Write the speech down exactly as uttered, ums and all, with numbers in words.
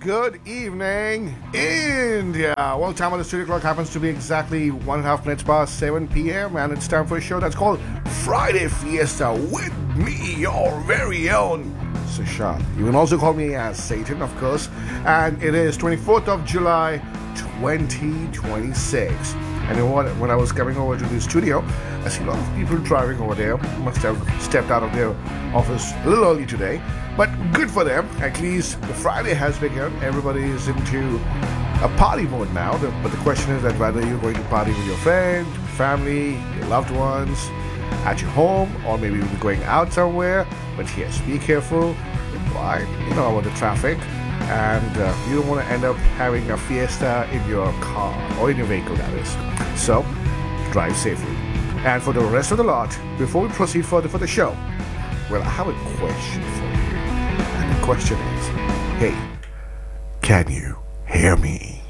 good evening, India. Well, time on the studio clock happens to be exactly one and a half minutes past seven p.m. and it's time for a show that's called Friday Fiesta with me, your very own Sushant. You can also call me as Satan, of course, and it is twenty-fourth of July, twenty twenty-six. And you know what? When I was coming over to the studio, I see a lot of people driving over there. Must have stepped out of their office a little early today. But good for them. At least the Friday has begun. Everybody is into a party mode now. The, but the question is that whether you're going to party with your friend, family, your loved ones, at your home, or maybe you'll be going out somewhere. But yes, be careful. Why? You know about the traffic. And uh, you don't want to end up having a fiesta in your car or in your vehicle, that is. So, drive safely. And for the rest of the lot, before we proceed further for the show, well, I have a question for you. And the question is, hey, can you hear me?